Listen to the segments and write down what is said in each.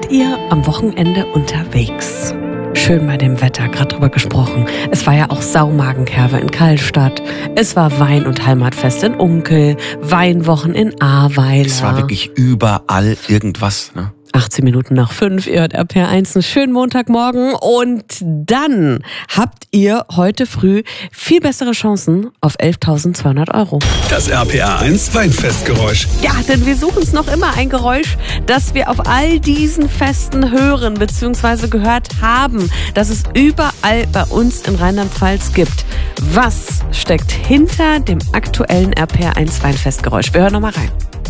Wart ihr am Wochenende unterwegs? Schön bei dem Wetter, gerade drüber gesprochen. Es war ja auch Saumagenkerwe in Kallstadt. Es war Wein- und Heimatfest in Unkel, Weinwochen in Ahrweiler. Es war wirklich überall irgendwas, ne? 18 Minuten nach 5, ihr hört RPR1, einen schönen Montagmorgen. Und dann habt ihr heute früh viel bessere Chancen auf 11.200 €. Das RPR1 Weinfestgeräusch. Ja, denn wir suchen es noch immer ein Geräusch, das wir auf all diesen Festen hören bzw. gehört haben, das es überall bei uns in Rheinland-Pfalz gibt. Was steckt hinter dem aktuellen RPR1 Weinfestgeräusch? Wir hören nochmal rein.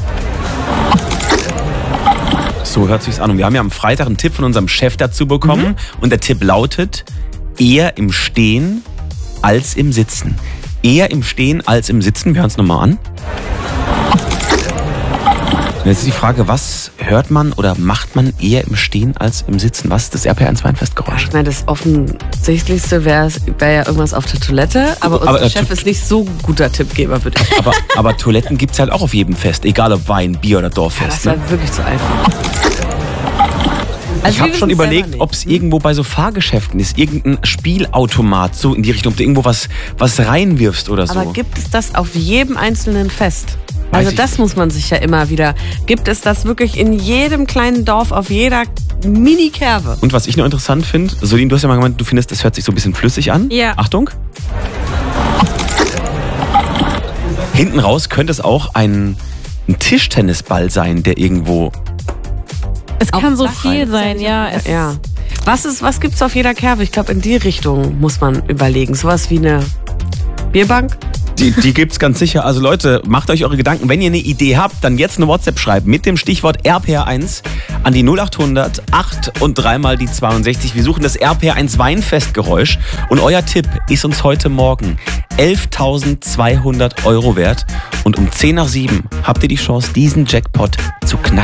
So hört sich's an. Und wir haben ja am Freitag einen Tipp von unserem Chef dazu bekommen. Und der Tipp lautet, eher im Stehen als im Sitzen. Eher im Stehen als im Sitzen. Wir hören es nochmal an. Jetzt ist die Frage, was hört man oder macht man eher im Stehen als im Sitzen? Was ist das RPR1 Weinfestgeräusch? Ich meine, das Offensichtlichste wäre ja irgendwas auf der Toilette, aber unser Chef ist nicht so ein guter Tippgeber, würde ich sagen. Aber Toiletten gibt's halt auch auf jedem Fest, egal ob Wein, Bier oder Dorffest. Das ist halt wirklich zu einfach. Ich habe schon überlegt, ob es irgendwo bei so Fahrgeschäften ist, irgendein Spielautomat, so in die Richtung, ob du irgendwo was reinwirfst oder so. Aber gibt es das auf jedem einzelnen Fest? Also das muss man sich ja immer wieder. Gibt es das wirklich in jedem kleinen Dorf, auf jeder Mini-Kerwe? Und was ich noch interessant finde, Solin, du hast ja mal gemeint, du findest, das hört sich so ein bisschen flüssig an. Ja. Achtung. Hinten raus könnte es auch ein Tischtennisball sein, der irgendwo... Es kann so viel sein, ja. Ja. Was gibt's auf jeder Kerwe? Ich glaube, in die Richtung muss man überlegen. Sowas wie eine Bierbank? Die gibt's ganz sicher. Also Leute, macht euch eure Gedanken. Wenn ihr eine Idee habt, dann jetzt eine WhatsApp schreiben mit dem Stichwort RPR1 an die 0800 8 und 3 mal die 62. Wir suchen das RPR1 Weinfestgeräusch und euer Tipp ist uns heute Morgen 11.200 € wert. Und um 10 nach 7 habt ihr die Chance, diesen Jackpot zu knacken.